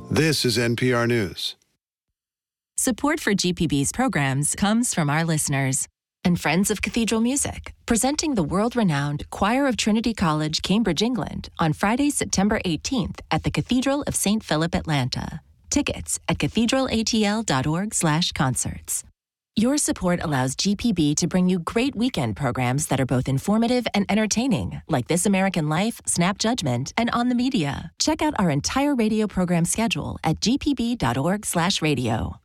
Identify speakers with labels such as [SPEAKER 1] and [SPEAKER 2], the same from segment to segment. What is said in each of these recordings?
[SPEAKER 1] This is NPR News.
[SPEAKER 2] Support for GPB's programs comes from our listeners and Friends of Cathedral Music, presenting the world-renowned Choir of Trinity College, Cambridge, England, on Friday, September 18th at the Cathedral of St. Philip, Atlanta. Tickets at cathedralatl.org/concerts. Your support allows GPB to bring you great weekend programs that are both informative and entertaining, like This American Life, Snap Judgment, and On the Media. Check out our entire radio program schedule at gpb.org/radio.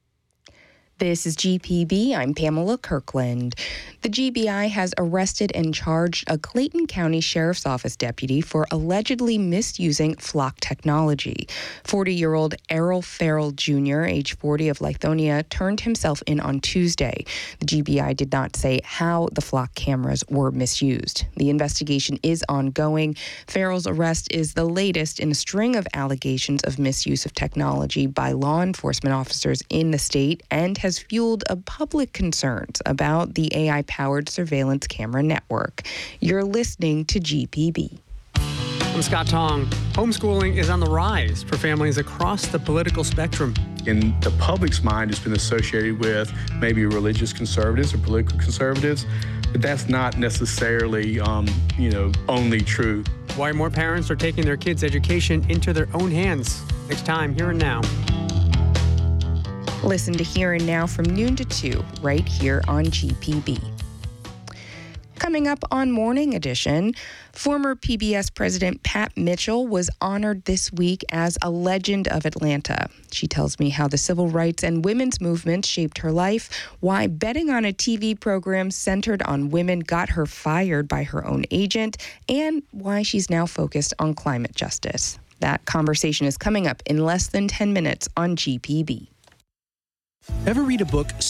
[SPEAKER 3] This is GPB. I'm Pamela Kirkland. The GBI has arrested and charged a Clayton County Sheriff's Office deputy for allegedly misusing flock technology. 40-year-old Errol Farrell Jr., age 40 of Lithonia, turned himself in on Tuesday. The GBI did not say how the flock cameras were misused. The investigation is ongoing. Farrell's arrest is the latest in a string of allegations of misuse of technology by law enforcement officers in the state and has fueled a public concerns about the AI-powered surveillance camera network. You're listening to GPB.
[SPEAKER 4] I'm Scott Tong. Homeschooling is on the rise for families across the political spectrum.
[SPEAKER 5] In the public's mind, it's been associated with maybe religious conservatives or political conservatives, but that's not necessarily, only true.
[SPEAKER 4] Why more parents are taking their kids' education into their own hands. Next time, Here and Now.
[SPEAKER 3] Listen to Here and Now from noon to 2, right here on GPB. Coming up on Morning Edition, former PBS President Pat Mitchell was honored this week as a legend of Atlanta. She tells me how the civil rights and women's movements shaped her life, why betting on a TV program centered on women got her fired by her own agent, and why she's now focused on climate justice. That conversation is coming up in less than 10 minutes on GPB.
[SPEAKER 6] Ever read a book